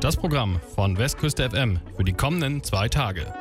Das Programm von Westküste FM für die kommenden 2 Tage.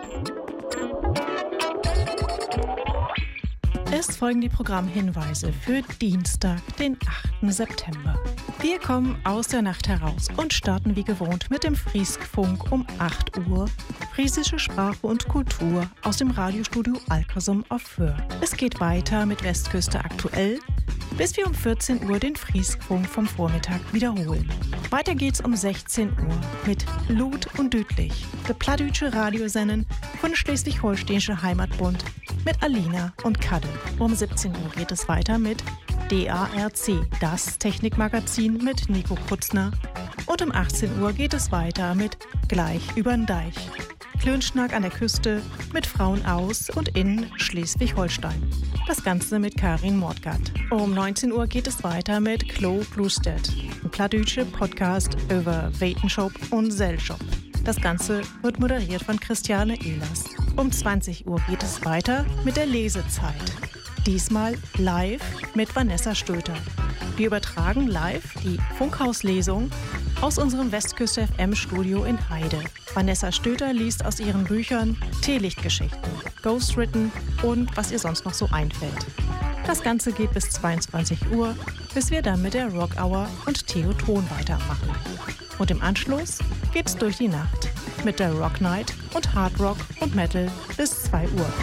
Es folgen die Programmhinweise für Dienstag, den 8. September. Wir kommen aus der Nacht heraus und starten wie gewohnt mit dem Frieskfunk um 8 Uhr. Friesische Sprache und Kultur aus dem Radiostudio Alkersum auf Föhr. Es geht weiter mit Westküste aktuell, bis wir um 14 Uhr den Frieskfunk vom Vormittag wiederholen. Weiter geht's um 16 Uhr mit Lud und Dütlich, der plattdütsche Radiosennen von Schleswig-Holsteinische Heimatbund mit Alina und Kadde. Um 17 Uhr geht es weiter mit DARC, das Technikmagazin mit Nico Kutzner. Und um 18 Uhr geht es weiter mit Gleich übern Deich. Klönschnack an der Küste mit Frauen aus und in Schleswig-Holstein. Das Ganze mit Karin Mordgat. Um 19 Uhr geht es weiter mit Klo Bluestedt, ein plattdütscher Podcast über Wetenschop und Selschop. Das Ganze wird moderiert von Christiane Ehlers. Um 20 Uhr geht es weiter mit der Lesezeit. Diesmal live mit Vanessa Stöter. Wir übertragen live die Funkhauslesung aus unserem Westküste FM Studio in Heide. Vanessa Stöter liest aus ihren Büchern Teelichtgeschichten, Ghostwritten und was ihr sonst noch so einfällt. Das Ganze geht bis 22 Uhr, bis wir dann mit der Rock Hour und Theo Ton weitermachen. Und im Anschluss geht's durch die Nacht mit der Rock Night und Hard Rock und Metal bis 2 Uhr.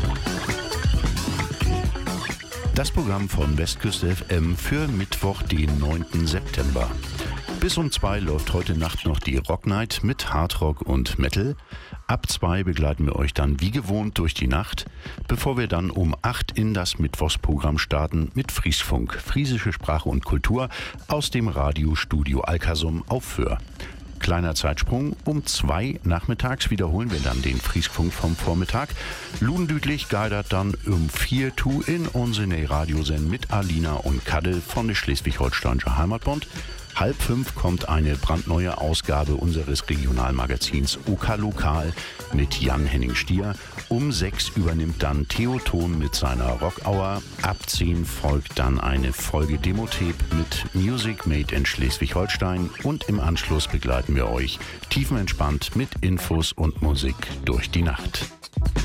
Das Programm von Westküste FM für Mittwoch, den 9. September. Bis um 2 läuft heute Nacht noch die Rock Night mit Hardrock und Metal. Ab 2 begleiten wir euch dann wie gewohnt durch die Nacht, bevor wir dann um 8 in das Mittwochsprogramm starten mit Frieskfunk, friesische Sprache und Kultur aus dem Radiostudio Alkersum auf Föhr. Kleiner Zeitsprung, um 2 nachmittags wiederholen wir dann den Frieskfunk vom Vormittag. Ludendütlich geidert dann um 4 Uhr in unsere Radiosendung mit Alina und Kadde von der Schleswig-Holsteinische Heimatbund. 4:30 kommt eine brandneue Ausgabe unseres Regionalmagazins OK Lokal mit Jan-Henning Stier. Um 6 übernimmt dann Theo Ton mit seiner Rock Hour. Ab 10 folgt dann eine Folge Demotape mit Music Made in Schleswig-Holstein. Und im Anschluss begleiten wir euch tiefenentspannt mit Infos und Musik durch die Nacht.